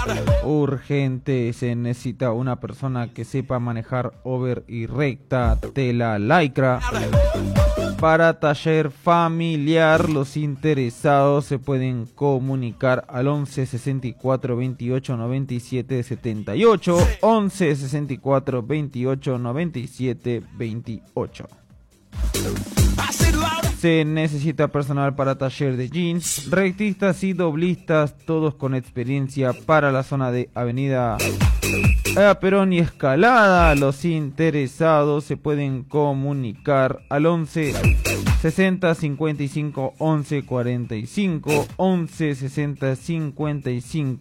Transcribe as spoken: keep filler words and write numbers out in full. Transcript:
Urgente, se necesita una persona que sepa manejar over y recta, tela lycra. Para taller familiar, los interesados se pueden comunicar al once sesenta y cuatro veintiocho noventa y siete setenta y ocho, once sesenta y cuatro veintiocho noventa y siete veintiocho. Se necesita personal para taller de jeans, rectistas y doblistas, todos con experiencia para la zona de Avenida Perón y Escalada. Los interesados se pueden comunicar al once sesenta cincuenta y cinco once cuarenta y cinco, once sesenta cincuenta y cinco